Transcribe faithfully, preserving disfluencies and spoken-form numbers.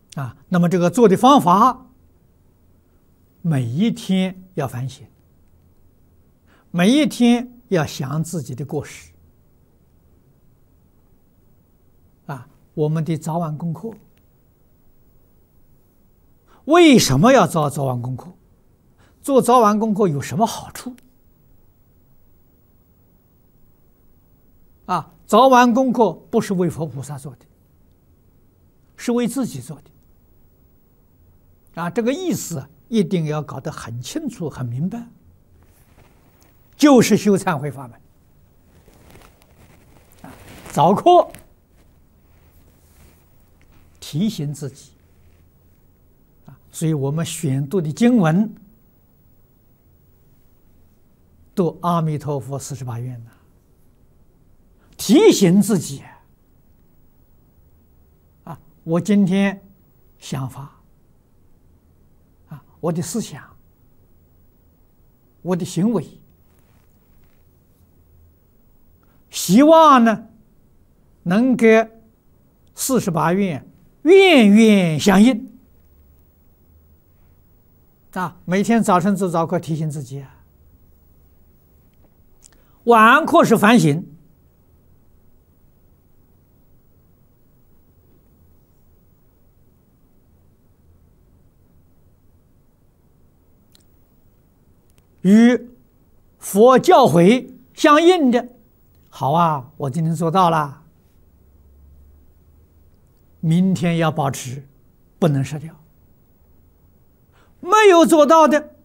啊。那么这个做的方法，每一天要反省，每一天要想自己的过失。啊，我们的早晚功课，为什么要做早晚功课？做早晚功课有什么好处？啊，早晚功课不是为佛菩萨做的，是为自己做的。啊，这个意思一定要搞得很清楚、很明白，就是修忏悔法门。啊，早课提醒自己。啊，所以我们选读的经文，读阿弥陀佛四十八愿呢。提醒自己啊，我今天想法啊，我的思想，我的行为，希望呢能跟四十八愿愿愿相应啊。每天早晨做早课提醒自己啊，晚课是反省。与佛教诲相应的，好啊，我今天做到了，明天要保持，不能失掉。没有做到的，